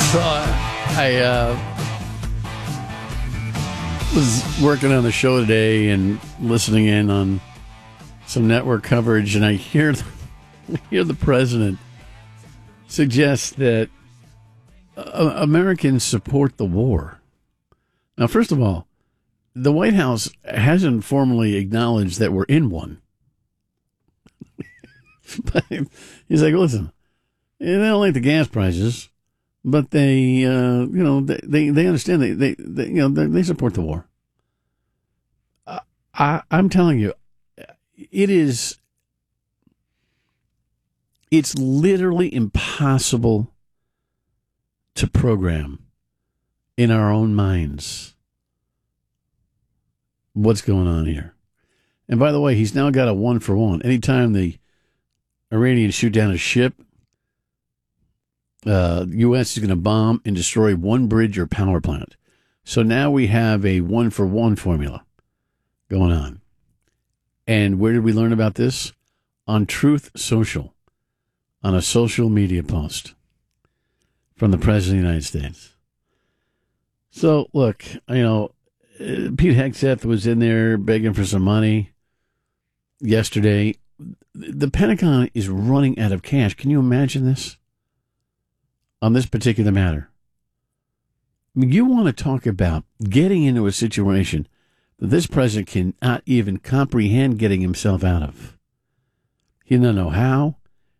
So I was working on the show today and listening in on some network coverage, and I hear the president suggest that Americans support the war. Now, first of all, the White House hasn't formally acknowledged that we're in one. But he's like, listen, they don't like the gas prices, but they understand they support the war. I'm telling you, it's literally impossible to program in our own minds what's going on here. And by the way, he's now got a 1-for-1. Anytime the Iranians shoot down a ship, the U.S. is going to bomb and destroy one bridge or power plant. So now we have a 1-for-1 formula going on. And where did we learn about this? On Truth Social, on a social media post from the President of the United States. So, look, Pete Hegseth was in there begging for some money yesterday. The Pentagon is running out of cash. Can you imagine this? On this particular matter. I mean, you want to talk about getting into a situation that this president cannot even comprehend getting himself out of. He doesn't know how.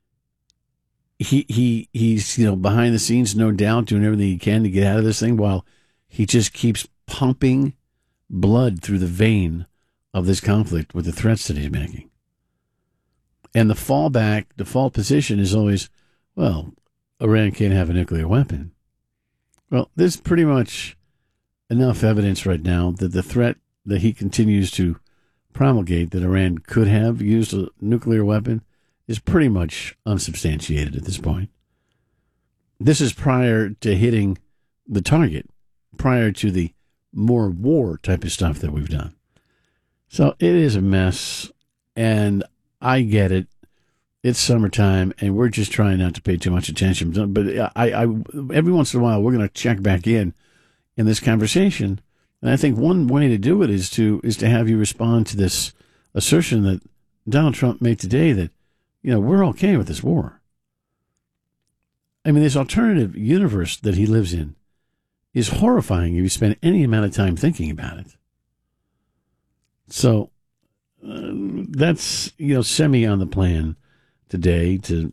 He's behind the scenes, no doubt, doing everything he can to get out of this thing while he just keeps pumping blood through the vein of this conflict with the threats that he's making. And the default position is always, well, Iran can't have a nuclear weapon. Well, there's pretty much enough evidence right now that the threat that he continues to promulgate that Iran could have used a nuclear weapon is pretty much unsubstantiated at this point. This is prior to hitting the target, prior to the more war type of stuff that we've done. So it is a mess, and I get it. It's summertime, and we're just trying not to pay too much attention. But I every once in a while, we're going to check back in this conversation. And I think one way to do it is to have you respond to this assertion that Donald Trump made today that, we're okay with this war. I mean, this alternative universe that he lives in is horrifying if you spend any amount of time thinking about it. So that's, semi on the plan today to,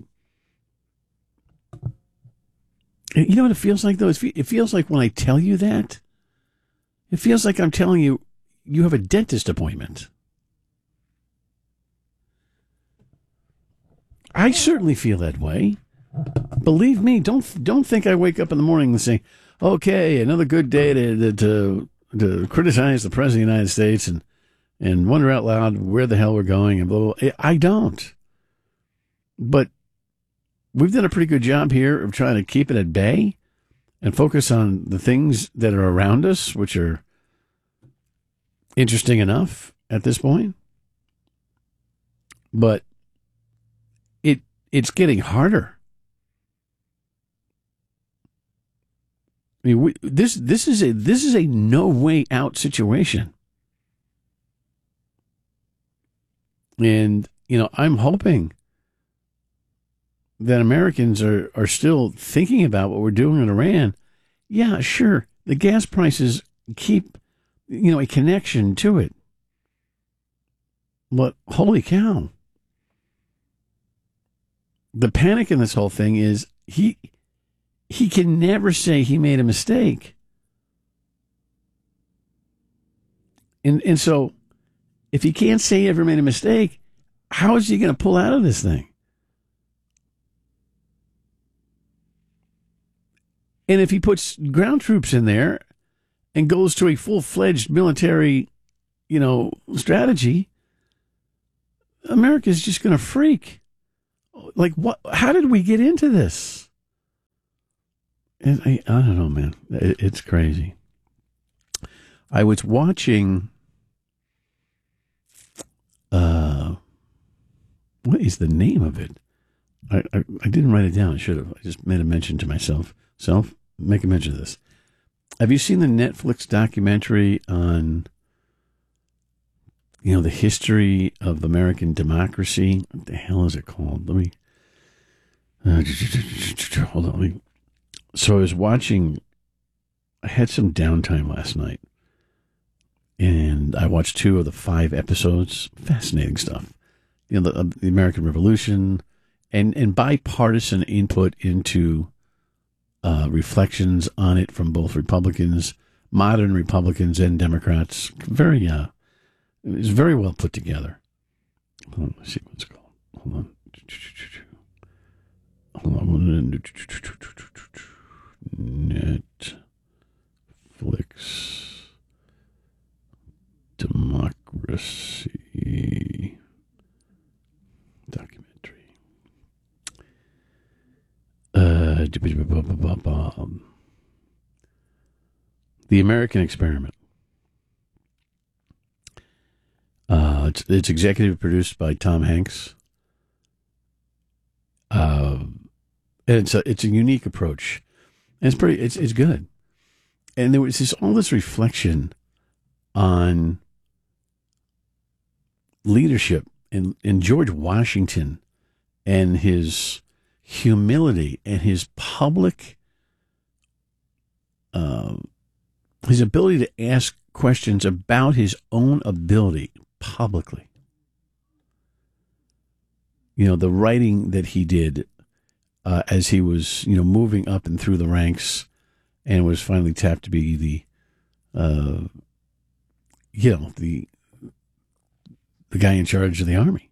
you know what it feels like, though? It feels like when I tell you that, it feels like I'm telling you, you have a dentist appointment. I certainly feel that way. Believe me, don't think I wake up in the morning and say, okay, another good day to criticize the President of the United States and wonder out loud where the hell we're going and blah, blah, blah. I don't. But we've done a pretty good job here of trying to keep it at bay and focus on the things that are around us, which are interesting enough at this point. But it's getting harder. I mean, this is a no way out situation. And, I'm hoping that Americans are still thinking about what we're doing in Iran. Yeah, sure. The gas prices keep, a connection to it. But holy cow. The panic in this whole thing is he can never say he made a mistake. And so if he can't say he ever made a mistake, how is he going to pull out of this thing? And if he puts ground troops in there and goes to a full-fledged military, strategy, America's just going to freak. Like, what? How did we get into this? And I don't know, man. It's crazy. I was watching, what is the name of it? I didn't write it down. I should have. I just made a mention to myself. make a mention of this. Have you seen the Netflix documentary on, the history of American democracy? What the hell is it called? Let me hold on. So I had some downtime last night, and I watched 2 of the 5 episodes. Fascinating stuff. The American Revolution, and bipartisan input into reflections on it from both Republicans, modern Republicans, and Democrats. It was very well put together. Hold on, let's see what it's called. Hold on. Netflix democracy documentary. The American Experiment. It's executive produced by Tom Hanks. And it's a unique approach. And it's good. And there was all this reflection on leadership and George Washington and his humility and his public, his ability to ask questions about his own ability publicly. The writing that he did as he was, moving up and through the ranks, and was finally tapped to be the guy in charge of the army.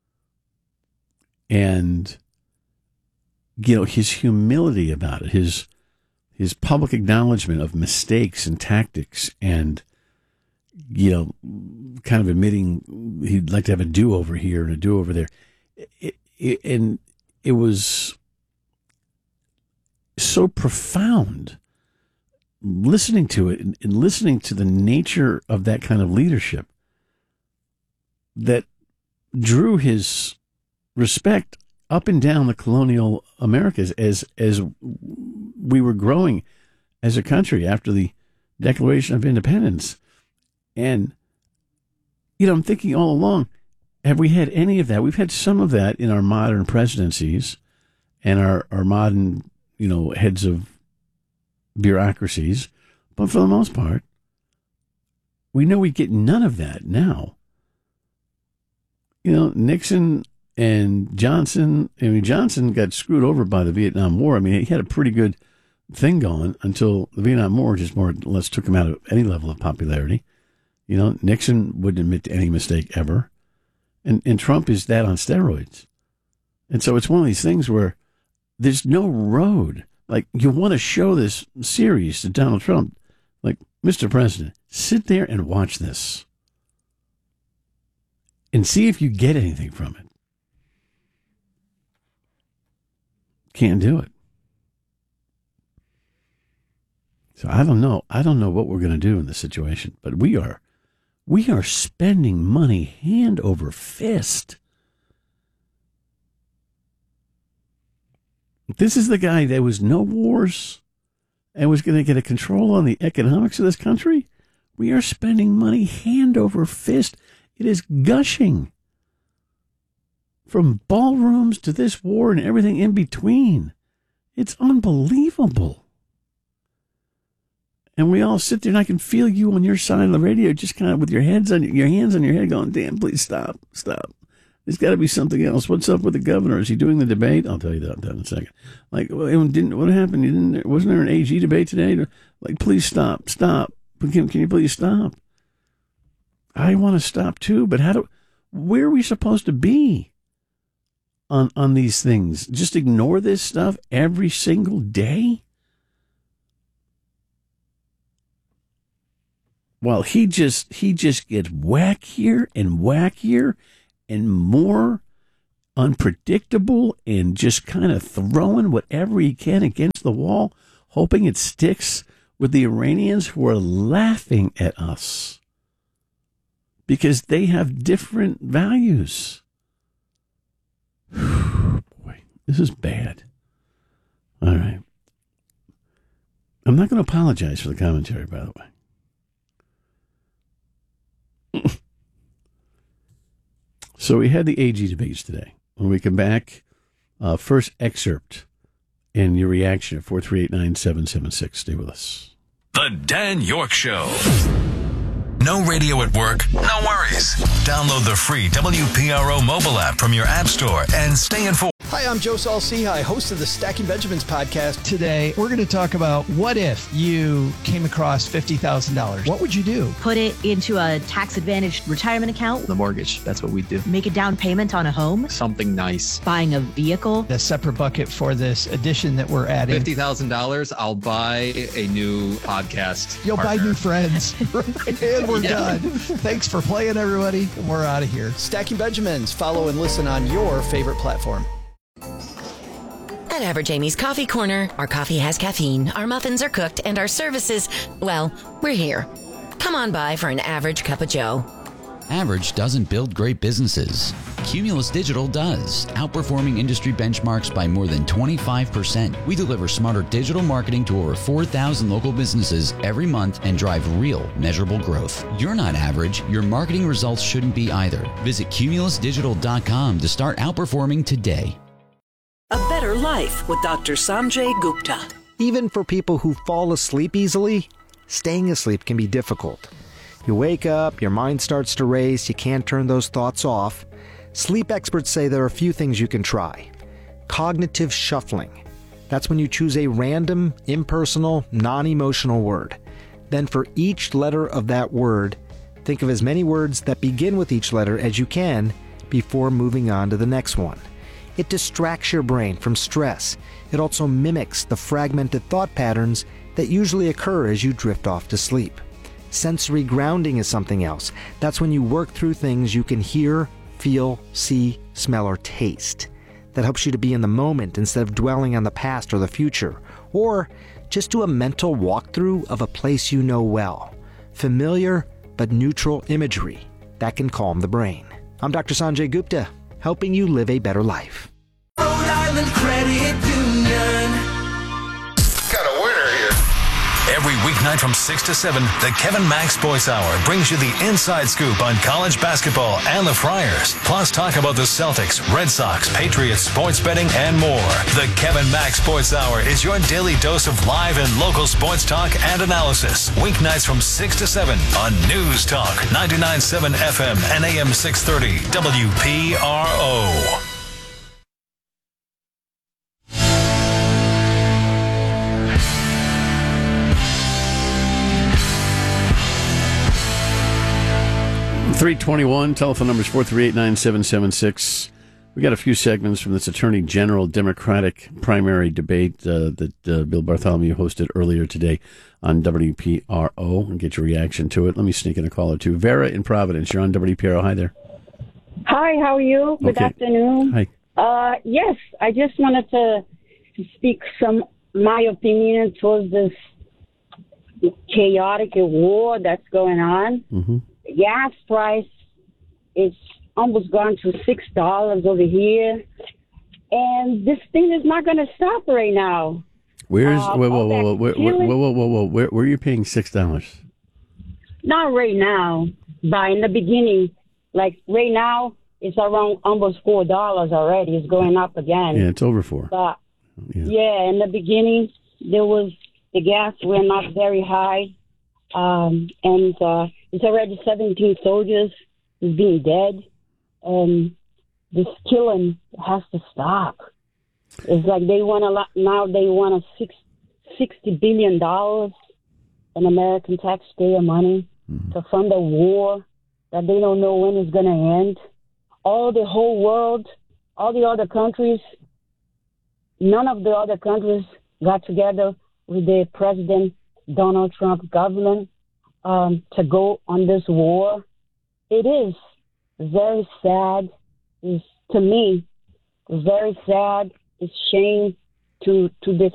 And, his humility about it, his public acknowledgement of mistakes and tactics, and, kind of admitting he'd like to have a do-over here and a do-over there. And it was so profound listening to it and listening to the nature of that kind of leadership that drew his respect up and down the colonial Americas as we were growing as a country after the Declaration of Independence. And, I'm thinking all along, have we had any of that? We've had some of that in our modern presidencies and our modern, heads of bureaucracies. But for the most part, we know we get none of that now. Nixon and Johnson, Johnson got screwed over by the Vietnam War. He had a pretty good thing going until the Vietnam War just more or less took him out of any level of popularity. Nixon wouldn't admit to any mistake ever. And Trump is that on steroids. And so it's one of these things where there's no road. Like, you want to show this series to Donald Trump. Like, Mr. President, sit there and watch this. And see if you get anything from it. Can't do it. So I don't know. I don't know what we're going to do in this situation. But we are spending money hand over fist. This is the guy that was no wars and was going to get a control on the economics of this country. We are spending money hand over fist. It is gushing. From ballrooms to this war and everything in between. It's unbelievable. And we all sit there, and I can feel you on your side of the radio, just kind of with your hands on your head, going, "Damn, please stop. There's got to be something else. What's up with the governor? Is he doing the debate?" I'll tell you that in a second. Like, what happened? Wasn't there an AG debate today? Like, please stop. Can you please stop? I want to stop too, but where are we supposed to be on these things? Just ignore this stuff every single day? Well, he just gets wackier and wackier and more unpredictable, and just kind of throwing whatever he can against the wall, hoping it sticks with the Iranians, who are laughing at us because they have different values. Boy, this is bad. All right. I'm not going to apologize for the commentary, by the way. So we had the AG debates today. When we come back, first excerpt and your reaction at 438-9776. Stay with us. The Dan York Show. No radio at work? No worries. Download the free WPRO mobile app from your app store and stay informed. Hi, I'm Joe Saul-Sehy, host of the Stacking Benjamins podcast. Today, we're going to talk about what if you came across $50,000? What would you do? Put it into a tax-advantaged retirement account. The mortgage, that's what we do. Make a down payment on a home. Something nice. Buying a vehicle. A separate bucket for this addition that we're adding. $50,000, I'll buy a new podcast. You'll partner. buy new friends. And we're done. Thanks for playing, everybody. We're out of here. Stacking Benjamins. Follow and listen on your favorite platform. At Average Amy's Coffee Corner, our coffee has caffeine, our muffins are cooked, and our services, well, we're here. Come on by for an average cup of joe. Average doesn't build great businesses. Cumulus Digital does, outperforming industry benchmarks by more than 25%. We deliver smarter digital marketing to over 4,000 local businesses every month and drive real, measurable growth. You're not average. Your marketing results shouldn't be either. Visit cumulusdigital.com to start outperforming today. A better life with Dr. Sanjay Gupta. Even for people who fall asleep easily, staying asleep can be difficult. You wake up, your mind starts to race, you can't turn those thoughts off. Sleep experts say there are a few things you can try. Cognitive shuffling. That's when you choose a random, impersonal, non-emotional word. Then for each letter of that word, think of as many words that begin with each letter as you can before moving on to the next one. It distracts your brain from stress. It also mimics the fragmented thought patterns that usually occur as you drift off to sleep. Sensory grounding is something else. That's when you work through things you can hear, feel, see, smell, or taste. That helps you to be in the moment instead of dwelling on the past or the future. Or just do a mental walkthrough of a place you know well. Familiar but neutral imagery. That can calm the brain. I'm Dr. Sanjay Gupta, helping you live a better life. Rhode Island Credit Union. Got a winner here. Every weeknight from 6 to 7, the Kevin Max Sports Hour brings you the inside scoop on college basketball and the Friars. Plus talk about the Celtics, Red Sox, Patriots, sports betting, and more. The Kevin Max Sports Hour is your daily dose of live and local sports talk and analysis. Weeknights from 6 to 7 on News Talk 99.7 FM and AM 630 WPRO. .321, telephone numbers 438-9776. We got a few segments from this Attorney General Democratic primary debate that Bill Bartholomew hosted earlier today on WPRO and get your reaction to it. Let me sneak in a call or two. Vera in Providence, you're on WPRO. Hi there. Hi, how are you? Good afternoon. Hi. Yes, I just wanted to speak my opinion towards this chaotic war that's going on. Mm-hmm. Gas price is almost gone to $6 over here, and this thing is not going to stop right now. Where are you paying $6? Not right now, but in the beginning, like right now, it's around almost $4 already. It's going up again. Yeah, it's over $4. But yeah, in the beginning, the gas went up very high, and it's already 17 soldiers being dead. This killing has to stop. It's like they want $60 billion in American taxpayer money to fund a war that they don't know when it's going to end. The whole world, all the other countries, none of the other countries got together with the President Donald Trump government to go on this war. It is very sad. To me, it's very sad. It's shame to this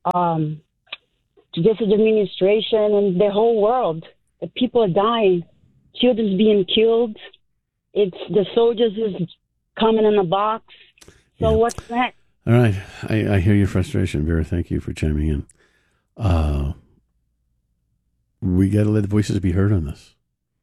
administration and the whole world. The people are dying. Children's being killed. It's the soldiers is coming in a box. So what's that? All right. I hear your frustration, Vera. Thank you for chiming in. We got to let the voices be heard on this.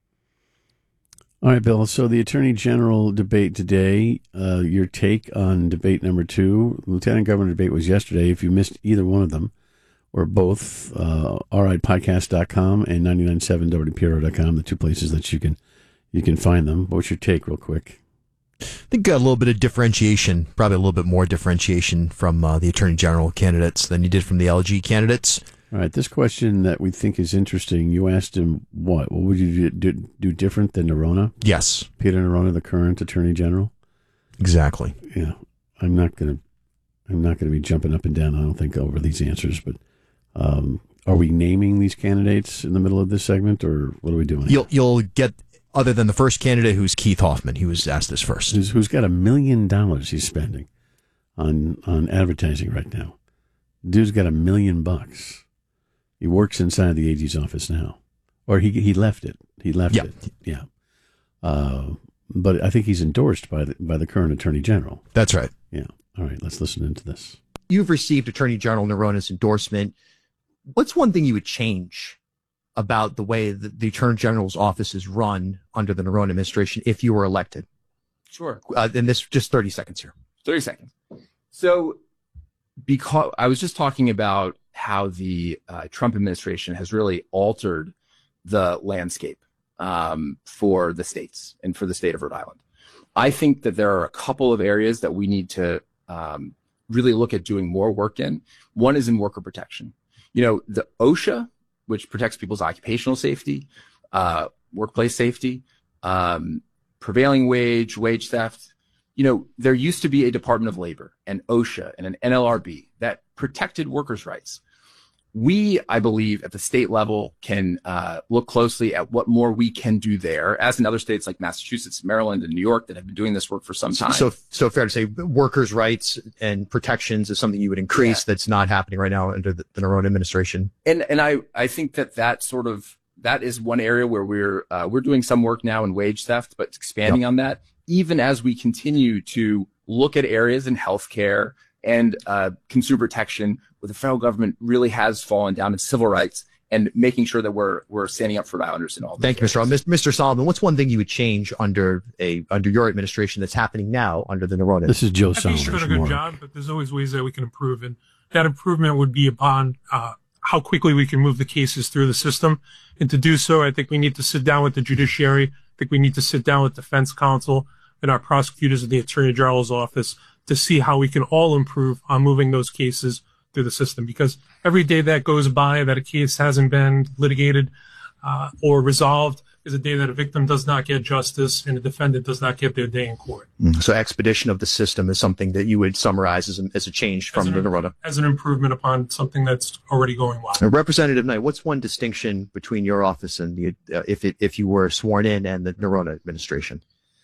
All right, Bill. So the Attorney General debate today, your take on debate number 2. Lieutenant Governor debate was yesterday. If you missed either one of them, or both, allrightpodcast.com and 997wpro.com, the two places that you can find them. What's your take real quick? I think a little bit of differentiation, probably a little bit more differentiation from the Attorney General candidates than you did from the LG candidates. All right, this question that we think is interesting, you asked him what? What would you do different than Noronha? Yes. Peter Noronha, the current Attorney General? Exactly. Yeah. I'm not going to be jumping up and down, I don't think, over these answers, but are we naming these candidates in the middle of this segment, or what are we doing? You'll get, other than the first candidate, who's Keith Hoffman. He was asked this first. Who's got $1 million he's spending on advertising right now. Dude's got $1 million. He works inside the AG's office now. Or he left it. He left it. Yeah. But I think he's endorsed by the current Attorney General. That's right. Yeah. All right, let's listen into this. You've received Attorney General Noronha's endorsement. What's one thing you would change about the way that the Attorney General's office is run under the Noronha administration if you were elected? Sure. And this, just 30 seconds here. 30 seconds. So, because I was just talking about how the Trump administration has really altered the landscape for the states and for the state of Rhode Island. I think that there are a couple of areas that we need to really look at doing more work in. One is in worker protection. You know, the OSHA, which protects people's occupational safety, workplace safety, prevailing wage theft. You know, there used to be a Department of Labor, an OSHA, and an NLRB that protected workers' rights. We, I believe, at the state level can look closely at what more we can do there, as in other states like Massachusetts, Maryland, and New York that have been doing this work for some time. So fair to say workers' rights and protections is something you would increase that's not happening right now under the Noronha administration. And I think that is one area where we're doing some work now in wage theft, but expanding on that, even as we continue to look at areas in healthcare and consumer protection where the federal government really has fallen down in civil rights, and making sure that we're standing up for Rhode Islanders in all. Thank you, Mr. Solomon. Mr. Solomon, what's one thing you would change under your administration that's happening now under the Noronha? This is Joe Solomon. I think he's done a good job, but there's always ways that we can improve, and that improvement would be upon how quickly we can move the cases through the system. And to do so, I think we need to sit down with the judiciary. I think we need to sit down with defense counsel and our prosecutors in the Attorney General's office to see how we can all improve on moving those cases through the system. Because every day that goes by that a case hasn't been litigated or resolved is a day that a victim does not get justice and a defendant does not get their day in court. So expedition of the system is something that you would summarize as a change from the Noronha. As an improvement upon something that's already going well. Representative Knight, what's one distinction between your office and the if you were sworn in and the Noronha administration?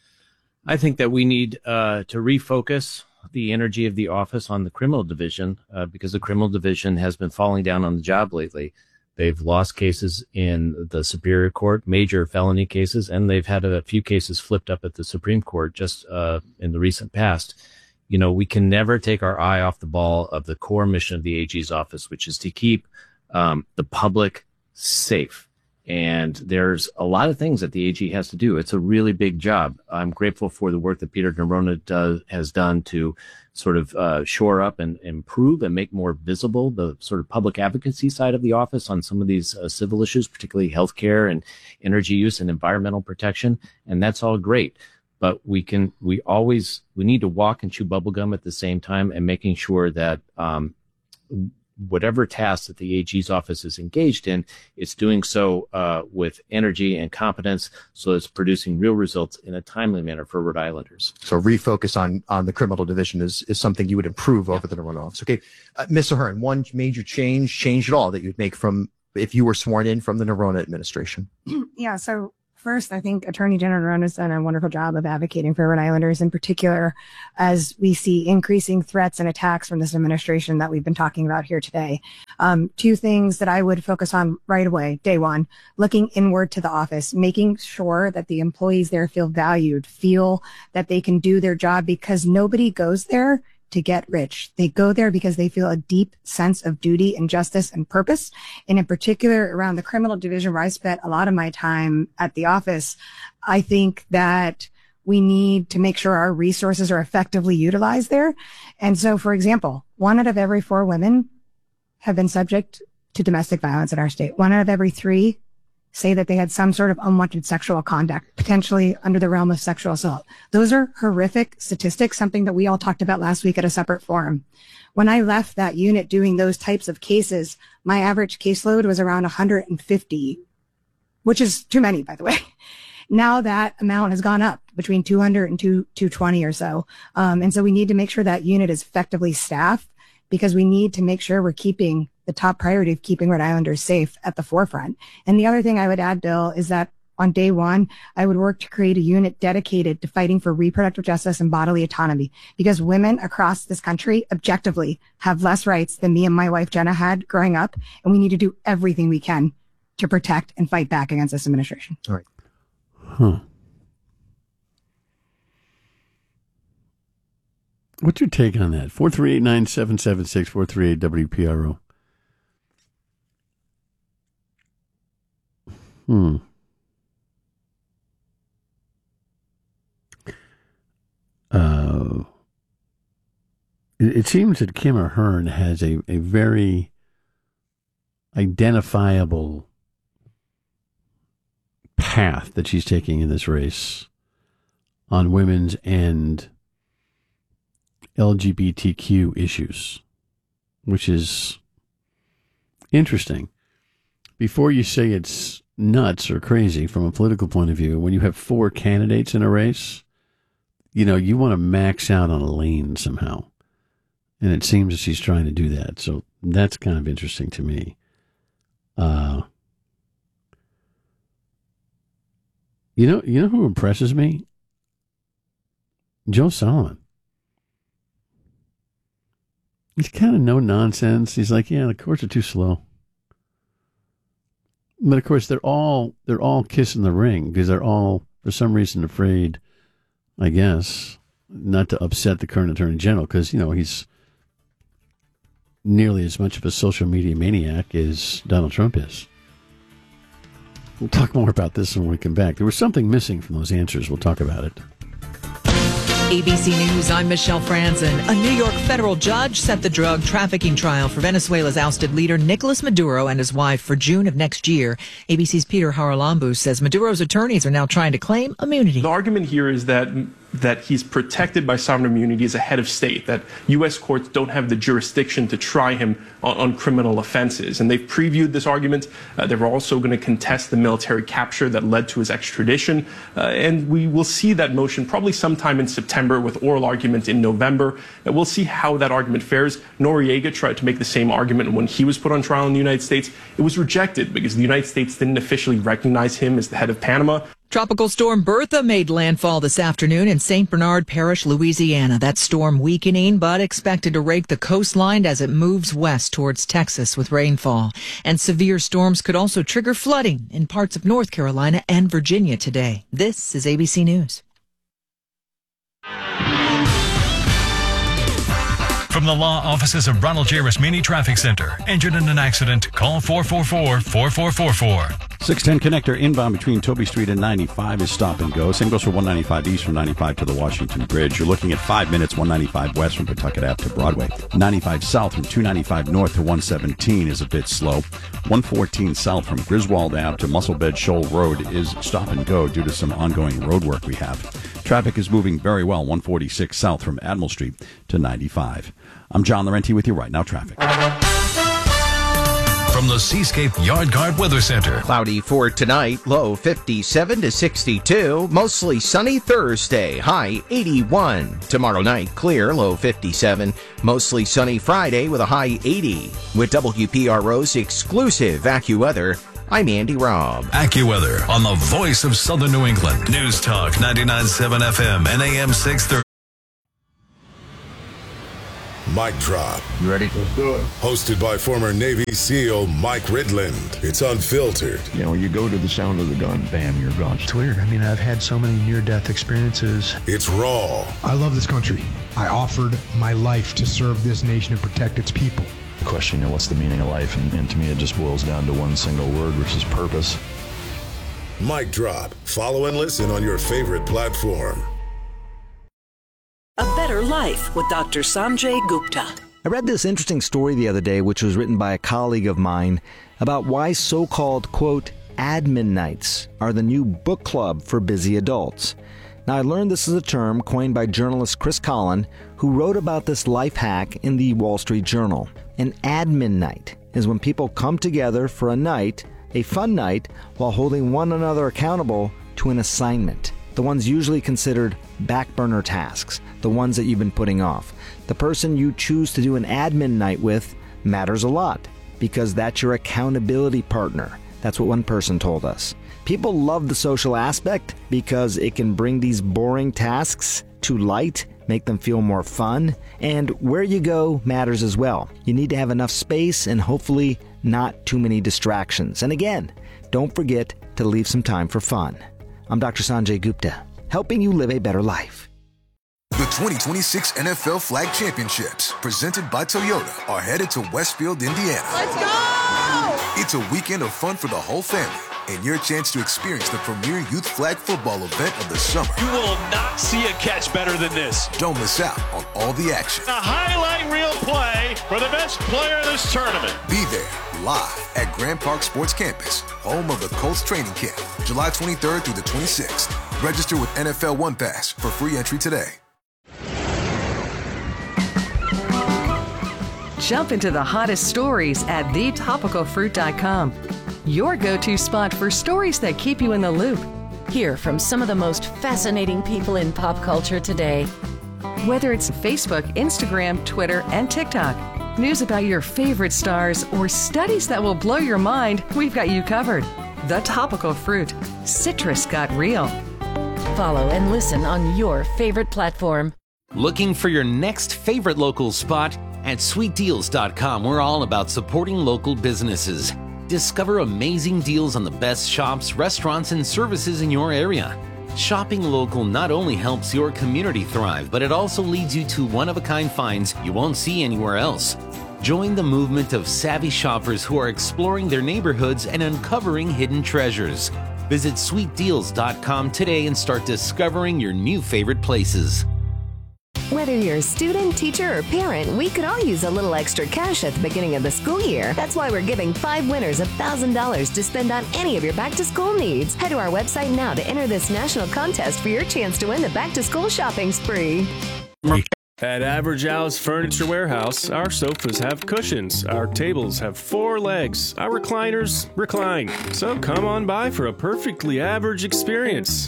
I think that we need to refocus the energy of the office on the criminal division because the criminal division has been falling down on the job lately. They've lost cases in the Superior Court, major felony cases, and they've had a few cases flipped up at the Supreme Court just in the recent past. You know, we can never take our eye off the ball of the core mission of the AG's office, which is to keep the public safe. And there's a lot of things that the AG has to do. It's a really big job. I'm grateful for the work that Peter Noronha has done to sort of shore up and improve and make more visible the sort of public advocacy side of the office on some of these civil issues, particularly healthcare and energy use and environmental protection. And that's all great. But we need to walk and chew bubblegum at the same time and making sure that whatever task that the AG's office is engaged in, it's doing so with energy and competence, so it's producing real results in a timely manner for Rhode Islanders. So refocus on the criminal division is something you would improve over the Noronha office. Okay, Ms. Ahern, one major change at all that you'd make from if you were sworn in from the Noronha administration? Yeah, so first, I think Attorney General Noronha has done a wonderful job of advocating for Rhode Islanders, in particular, as we see increasing threats and attacks from this administration that we've been talking about here today. Two things that I would focus on right away. Day one, looking inward to the office, making sure that the employees there feel valued, feel that they can do their job, because nobody goes there to get rich. They go there because they feel a deep sense of duty and justice and purpose. And in particular, around the criminal division where I spent a lot of my time at the office, I think that we need to make sure our resources are effectively utilized there. And so, for example, 1 out of every 4 women have been subject to domestic violence in our state. 1 out of every 3 say that they had some sort of unwanted sexual conduct, potentially under the realm of sexual assault. Those are horrific statistics, something that we all talked about last week at a separate forum. When I left that unit doing those types of cases, my average caseload was around 150, which is too many, by the way. Now that amount has gone up between 200 and 220 or so. And so we need to make sure that unit is effectively staffed, because we need to make sure we're keeping the top priority of keeping Rhode Islanders safe at the forefront. And the other thing I would add, Bill, is that on day one, I would work to create a unit dedicated to fighting for reproductive justice and bodily autonomy, because women across this country objectively have less rights than me and my wife Jenna had growing up. And we need to do everything we can to protect and fight back against this administration. All right. Huh. What's your take on that? 438-9776, 438-WPRO. It seems that Kim Ahern has a very identifiable path that she's taking in this race on women's and LGBTQ issues, which is interesting. Before you say it's nuts or crazy from a political point of view, when you have 4 candidates in a race, you know, you want to max out on a lane somehow. And it seems that she's trying to do that. So that's kind of interesting to me. You know who impresses me? Joe Solomon. He's kind of no nonsense. He's like, yeah, the courts are too slow. But of course, they're all kissing the ring because they're all, for some reason, afraid, I guess, not to upset the current Attorney General, because, you know, he's nearly as much of a social media maniac as Donald Trump is. We'll talk more about this when we come back. There was something missing from those answers. We'll talk about it. ABC News, I'm Michelle Franzen. A New York federal judge set the drug trafficking trial for Venezuela's ousted leader Nicolas Maduro and his wife for June of next year. ABC's Peter Haralambou says Maduro's attorneys are now trying to claim immunity. The argument here is that he's protected by sovereign immunity as a head of state, that U.S. courts don't have the jurisdiction to try him on criminal offenses. And they've previewed this argument. They're also going to contest the military capture that led to his extradition. And we will see that motion probably sometime in September with oral argument in November. And we'll see how that argument fares. Noriega tried to make the same argument when he was put on trial in the United States. It was rejected because the United States didn't officially recognize him as the head of Panama. Tropical storm Bertha made landfall this afternoon in St. Bernard Parish, Louisiana. That storm weakening, but expected to rake the coastline as it moves west towards Texas with rainfall. And severe storms could also trigger flooding in parts of North Carolina and Virginia today. This is ABC News. From the law offices of Ronald J. Rasmini Traffic Center. Injured in an accident? Call 444-4444. 610 connector inbound between Toby Street and 95 is stop and go. Same goes for 195 east from 95 to the Washington Bridge. You're looking at 5 minutes, 195 west from Pawtucket Ave to Broadway. 95 south from 295 north to 117 is a bit slow. 114 south from Griswold Ave to Musselbed Shoal Road is stop and go due to some ongoing road work we have. Traffic is moving very well, 146 south from Admiral Street to 95. I'm John Laurenti with you right now, traffic. From the Seascape Yard Guard Weather Center. Cloudy for tonight, low 57 to 62. Mostly sunny Thursday, high 81. Tomorrow night, clear, low 57. Mostly sunny Friday with a high 80. With WPRO's exclusive AccuWeather, I'm Andy Robb. AccuWeather on the voice of Southern New England. News Talk 99.7 FM and AM 630. Mic Drop. You ready? Let's do it. Hosted by former Navy SEAL Mike Ridland. It's unfiltered. You know, you go to the sound of the gun, bam, you're gone. It's weird. I mean, I've had so many near-death experiences. It's raw. I love this country. I offered my life to serve this nation and protect its people. The question, you know, what's the meaning of life? And to me, it just boils down to one single word, which is purpose. Mic Drop. Follow and listen on your favorite platform. A Better Life with Dr. Sanjay Gupta. I read this interesting story the other day, which was written by a colleague of mine, about why so-called, quote, admin nights are the new book club for busy adults. Now, I learned this is a term coined by journalist Chris Collin, who wrote about this life hack in the Wall Street Journal. An admin night is when people come together for a night, a fun night, while holding one another accountable to an assignment. The ones usually considered back burner tasks, the ones that you've been putting off. The person you choose to do an admin night with matters a lot because that's your accountability partner. That's what one person told us. People love the social aspect because it can bring these boring tasks to light, make them feel more fun, and where you go matters as well. You need to have enough space and hopefully not too many distractions. And again, don't forget to leave some time for fun. I'm Dr. Sanjay Gupta, helping you live a better life. The 2026 NFL Flag Championships, presented by Toyota, are headed to Westfield, Indiana. Let's go! It's a weekend of fun for the whole family, and your chance to experience the premier youth flag football event of the summer. You will not see a catch better than this. Don't miss out on all the action. A highlight reel play for the best player of this tournament. Be there, live at Grand Park Sports Campus, home of the Colts training camp, July 23rd through the 26th. Register with NFL One Pass for free entry today. Jump into the hottest stories at thetopicalfruit.com. Your go-to spot for stories that keep you in the loop. Hear from some of the most fascinating people in pop culture today. Whether it's Facebook, Instagram, Twitter, and TikTok, news about your favorite stars, or studies that will blow your mind, we've got you covered. The Topical Fruit. Citrus got real. Follow and listen on your favorite platform. Looking for your next favorite local spot? At sweetdeals.com, we're all about supporting local businesses. Discover amazing deals on the best shops, restaurants, and services in your area. Shopping local not only helps your community thrive, but it also leads you to one-of-a-kind finds you won't see anywhere else. Join the movement of savvy shoppers who are exploring their neighborhoods and uncovering hidden treasures. Visit sweetdeals.com today and start discovering your new favorite places. Whether you're a student, teacher, or parent, we could all use a little extra cash at the beginning of the school year. That's why we're giving 5 winners $1,000 to spend on any of your back-to-school needs. Head to our website now to enter this national contest for your chance to win the back-to-school shopping spree. At Average Al's Furniture Warehouse, our sofas have cushions, our tables have 4 legs, our recliners recline. So come on by for a perfectly average experience.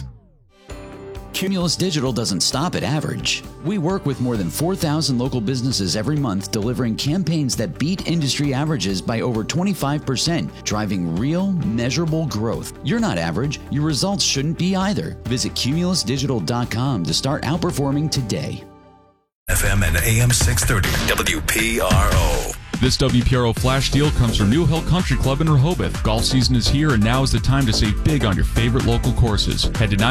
Cumulus Digital doesn't stop at average. We work with more than 4,000 local businesses every month, delivering campaigns that beat industry averages by over 25%, driving real, measurable growth. You're not average. Your results shouldn't be either. Visit cumulusdigital.com to start outperforming today. FM and AM 630 WPRO. This WPRO flash deal comes from New Hill Country Club in Rehoboth. Golf season is here, and now is the time to save big on your favorite local courses. Head to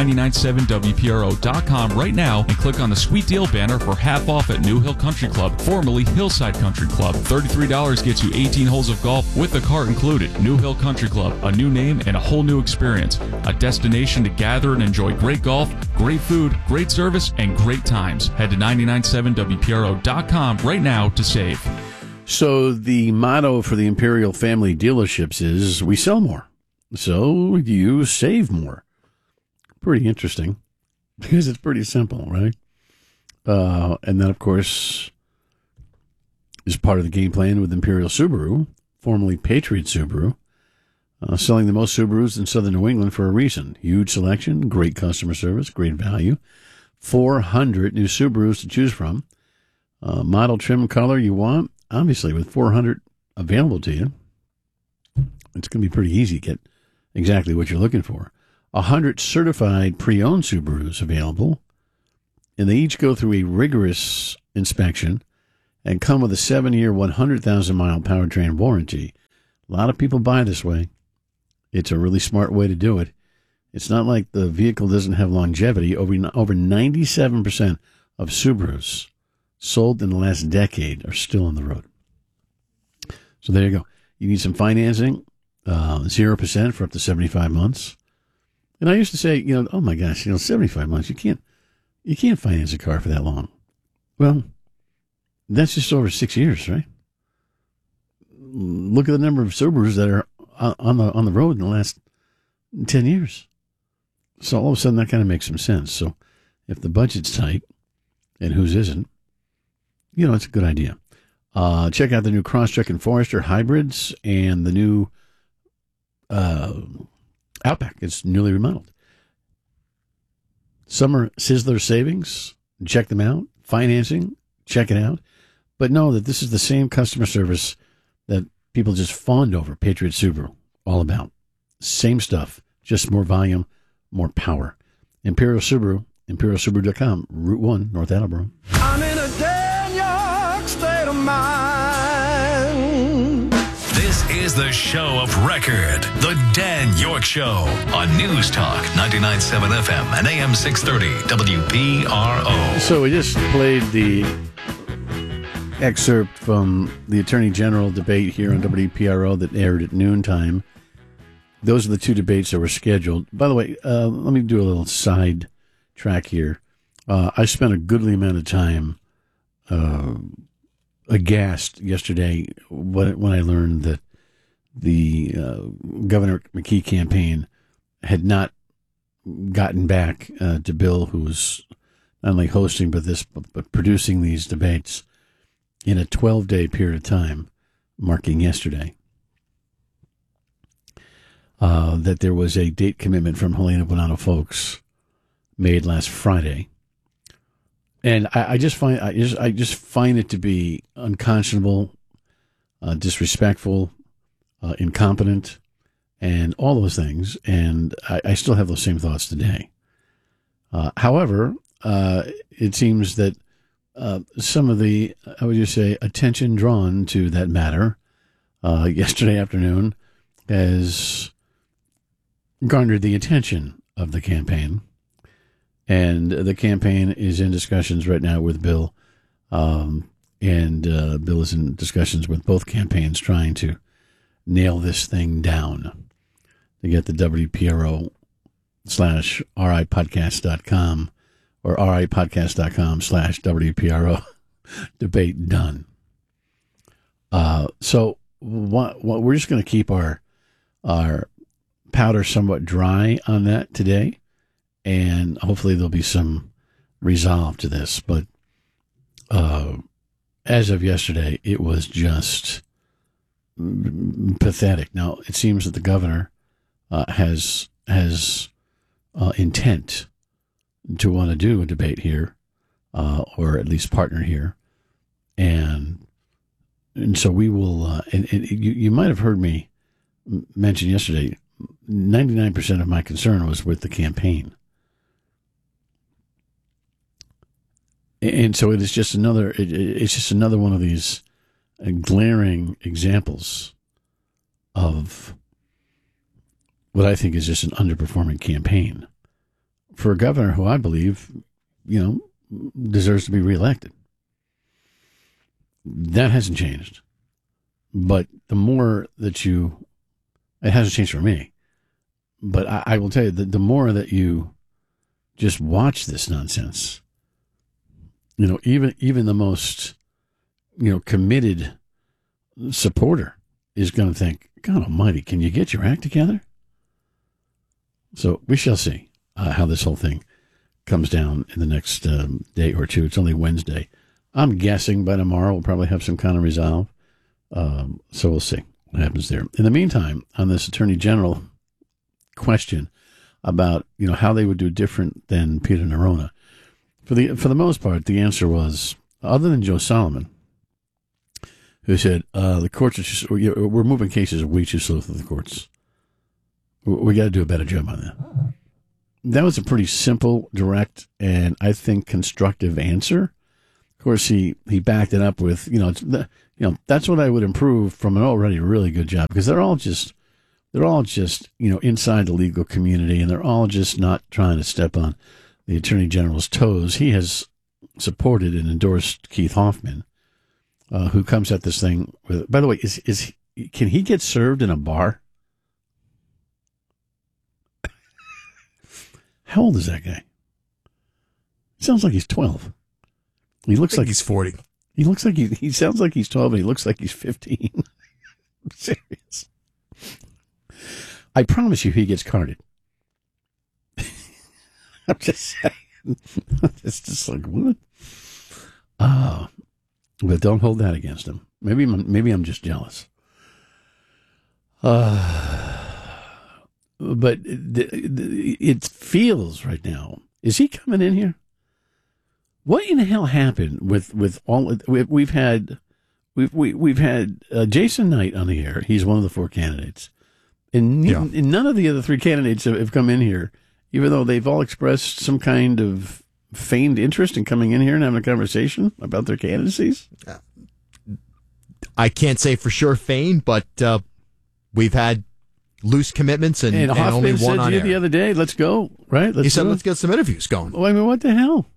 997WPRO.com right now and click on the Sweet Deal banner for half off at New Hill Country Club, formerly Hillside Country Club. $33 gets you 18 holes of golf with the cart included. New Hill Country Club, a new name and a whole new experience. A destination to gather and enjoy great golf, great food, great service, and great times. Head to 997WPRO.com right now to save. So the motto for the Imperial Family dealerships is, we sell more, so you save more. Pretty interesting, because it's pretty simple, right? And that, of course, is part of the game plan with Imperial Subaru, formerly Patriot Subaru, selling the most Subarus in southern New England for a reason. Huge selection, great customer service, great value. 400 new Subarus to choose from. Model, trim, color you want. Obviously, with 400 available to you, it's going to be pretty easy to get exactly what you're looking for. 100 certified pre-owned Subarus available, and they each go through a rigorous inspection and come with a 7-year, 100,000-mile powertrain warranty. A lot of people buy this way. It's a really smart way to do it. It's not like the vehicle doesn't have longevity. Over 97% of Subarus sold in the last decade are still on the road. So there you go. You need some financing, 0% for up to 75 months. And I used to say, oh my gosh, 75 months, you can't finance a car for that long. Well, that's just over 6 years, right? Look at the number of Subarus that are on the road in the last 10 years. So all of a sudden that kind of makes some sense. So if the budget's tight, and whose isn't, it's a good idea. Check out the new Crosstrek and Forester hybrids and the new Outback. It's newly remodeled. Summer Sizzler savings. Check them out. Financing. Check it out. But know that this is the same customer service that people just fawned over Patriot Subaru. All about. Same stuff. Just more volume, more power. Imperial Subaru. ImperialSubaru.com. Route 1, North Attleboro. I'm in a damn York state of mind. This is the show of record, The Dan York Show, on News Talk 99.7 FM and AM 630 WPRO. So we just played the excerpt from the Attorney General debate here on WPRO that aired at noontime. Those are the two debates that were scheduled. By the way, let me do a little side track here. I spent a goodly amount of time aghast yesterday when I learned that the Governor McKee campaign had not gotten back to Bill, who was not only hosting but producing these debates in a 12-day period of time, marking yesterday. That there was a date commitment from Helena Bonanno Folks made last Friday, and I just find it to be unconscionable, disrespectful, incompetent, and all those things. And I still have those same thoughts today. However, it seems that some of the, I would just say, attention drawn to that matter yesterday afternoon has garnered the attention of the campaign. And the campaign is in discussions right now with Bill, and Bill is in discussions with both campaigns trying to nail this thing down to get the WPRO/RIpodcast.com or RIpodcast.com/WPRO debate done. So what we're just going to keep our powder somewhat dry on that today. And hopefully there'll be some resolve to this. But as of yesterday, it was just pathetic. Now, it seems that the governor has intent to want to do a debate here, or at least partner here. And so we will, and you might have heard me mention yesterday, 99% of my concern was with the campaign. And so it is just another. It's just another one of these glaring examples of what I think is just an underperforming campaign for a governor who I believe, deserves to be reelected. That hasn't changed, but the more that it hasn't changed for me. But I will tell you that the more that you just watch this nonsense. Even the most, committed supporter is going to think, God almighty, can you get your act together? So we shall see how this whole thing comes down in the next day or two. It's only Wednesday. I'm guessing by tomorrow we'll probably have some kind of resolve. So we'll see what happens there. In the meantime, on this Attorney General question about, how they would do different than Peter Neronha, For the most part, the answer was, other than Joe Solomon, who said, the courts are just, we're moving cases way too slow through the courts. We got to do a better job on that. That was a pretty simple, direct, and I think constructive answer. Of course, he backed it up with, that's what I would improve from an already really good job, because they're all just, inside the legal community, and they're all just not trying to step on the Attorney General's toes. He has supported and endorsed Keith Hoffman, who comes at this thing with, by the way, can he get served in a bar? How old is that guy? Sounds like he's 12. He looks like he's 40. He looks like he sounds like he's 12, and he looks like he's 15. I'm serious. I promise you he gets carded. I'm just saying. It's just like, what? But don't hold that against him. Maybe I'm just jealous. But it feels right now. Is he coming in here? What in the hell happened with all? We've had Jason Knight on the air. He's one of the 4 candidates, and none of the other 3 candidates have come in here, even though they've all expressed some kind of feigned interest in coming in here and having a conversation about their candidacies. I can't say for sure feigned, but we've had loose commitments and only one said on to you air. the other day, let's go, right? He said, let's get some interviews going. Well, I mean, what the hell?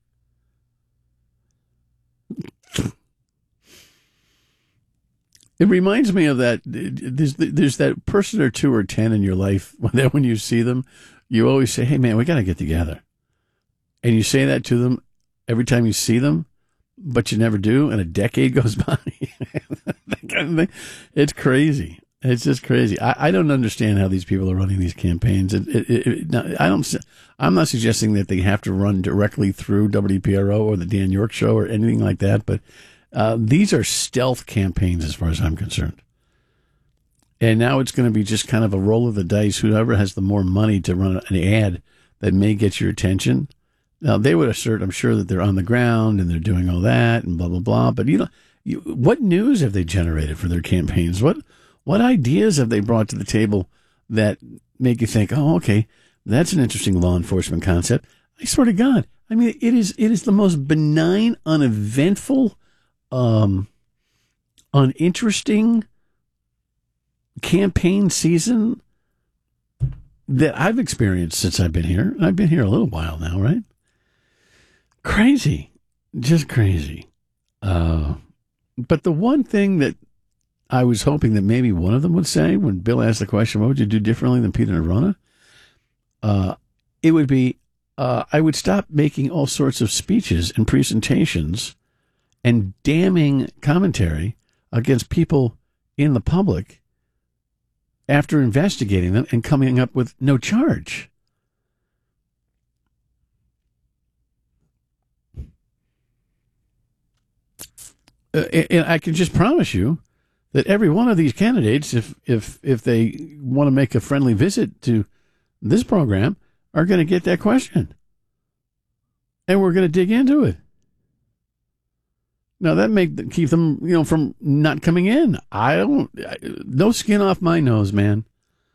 It reminds me of that. There's that person or 2 or 10 in your life that when you see them, you always say, hey, man, we got to get together. And you say that to them every time you see them, but you never do, and a decade goes by. That kind of thing. It's crazy. It's just crazy. I don't understand how these people are running these campaigns. I'm not suggesting that they have to run directly through WPRO or the Dan York Show or anything like that, but these are stealth campaigns as far as I'm concerned. And now it's going to be just kind of a roll of the dice. Whoever has the more money to run an ad that may get your attention. Now, they would assert, I'm sure, that they're on the ground and they're doing all that and blah, blah, blah. But, what news have they generated for their campaigns? What ideas have they brought to the table that make you think, oh, okay, that's an interesting law enforcement concept? I swear to God. I mean, it is the most benign, uneventful, uninteresting campaign season that I've experienced since I've been here. And I've been here a little while now, right? Crazy. Just crazy. But the one thing that I was hoping that maybe one of them would say when Bill asked the question, what would you do differently than Peter Neronha? It would be, I would stop making all sorts of speeches and presentations and damning commentary against people in the public after investigating them and coming up with no charge. And I can just promise you that every one of these candidates, if they want to make a friendly visit to this program, are going to get that question. And we're going to dig into it. Now, that may keep them, from not coming in. No skin off my nose, man.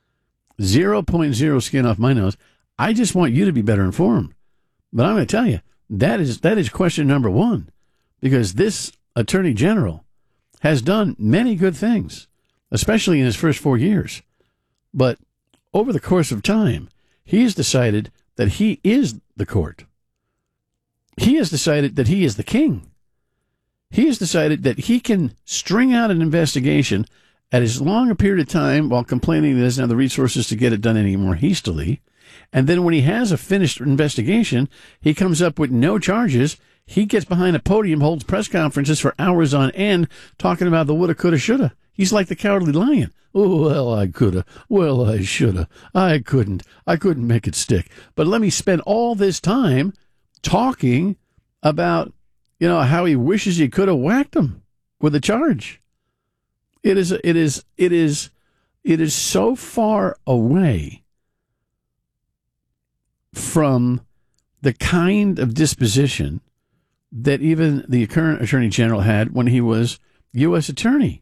0.0 skin off my nose. I just want you to be better informed. But I'm going to tell you, that is question number 1. Because this Attorney General has done many good things, especially in his first 4 years. But over the course of time, he has decided that he is the court. He has decided that he is the king. He has decided that he can string out an investigation at as long a period of time while complaining that he doesn't have the resources to get it done any more hastily. And then when he has a finished investigation, he comes up with no charges. He gets behind a podium, holds press conferences for hours on end, talking about the woulda, coulda, shoulda. He's like the Cowardly Lion. Oh, well, I coulda. Well, I shoulda. I couldn't make it stick. But let me spend all this time talking about, how he wishes he could have whacked him with a charge. It is so far away from the kind of disposition that even the current Attorney General had when he was U.S. Attorney.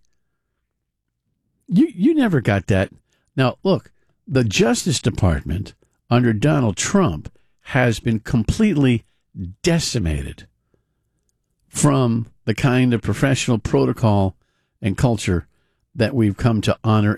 You never got that. Now, look, the Justice Department under Donald Trump has been completely decimated from the kind of professional protocol and culture that we've come to honor